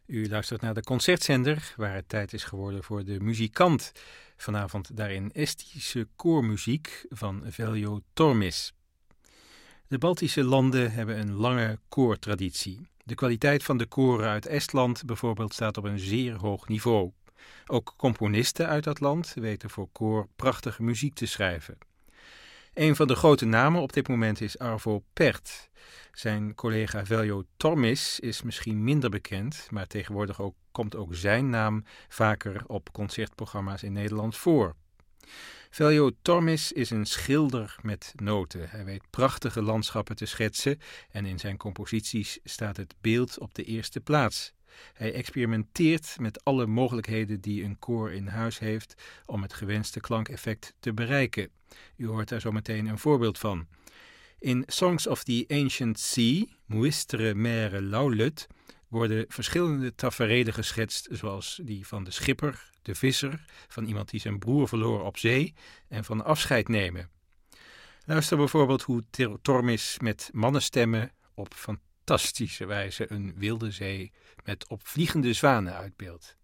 U luistert naar de Concertzender, waar het tijd is geworden voor de muzikant. Vanavond daarin Estische koormuziek van Veljo Tormis. De Baltische landen hebben een lange koortraditie. De kwaliteit van de koren uit Estland bijvoorbeeld staat op een zeer hoog niveau. Ook componisten uit dat land weten voor koor prachtige muziek te schrijven. Een van de grote namen op dit moment is Arvo Pärt. Zijn collega Veljo Tormis is misschien minder bekend, maar tegenwoordig komt ook zijn naam vaker op concertprogramma's in Nederland voor. Veljo Tormis is een schilder met noten. Hij weet prachtige landschappen te schetsen en in zijn composities staat het beeld op de eerste plaats. Hij experimenteert met alle mogelijkheden die een koor in huis heeft om het gewenste klankeffect te bereiken. U hoort daar zo meteen een voorbeeld van. In Songs of the Ancient Sea, Muistere Mere Laulut, worden verschillende taferelen geschetst, zoals die van de schipper, de visser, van iemand die zijn broer verloor op zee en van afscheid nemen. Luister bijvoorbeeld hoe Tormis met mannenstemmen op fantastische wijze een wilde zee met opvliegende zwanen uitbeeldt.